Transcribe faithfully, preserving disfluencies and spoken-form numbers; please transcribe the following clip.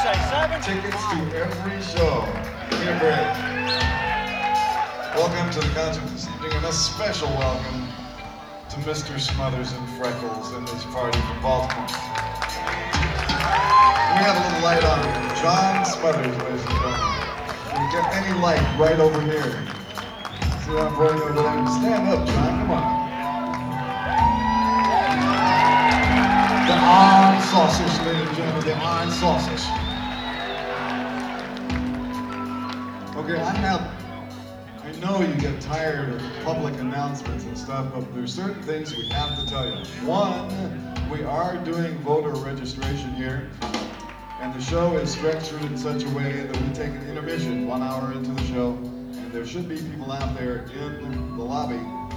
say? Seven? Tickets to every show. Give me a break. Welcome to the concert this evening, and a special welcome to Mister Smothers and Freckles and his party from Baltimore. We have a little light on here. John Smothers, ladies and gentlemen. If we get any light right over here. See what I'm pointing over there? Stand up, John, come on. The iron sausage, ladies and gentlemen, the iron sausage. Okay, I have, I know you get tired of public announcements and stuff, but there's certain things we have to tell you. One, we are doing voter registration here, and the show is structured in such a way that we take an intermission one hour into the show, and there should be people out there in the lobby